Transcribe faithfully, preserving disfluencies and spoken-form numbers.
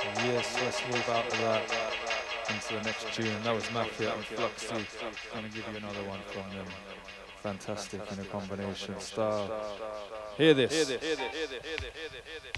Yes, let's move out of that into the next tune. That was Mafia and Fluxy. Gonna give you another one from them. Fantastic in a combination style. Hear this. Hear this. Hear this. Hear this. Hear this.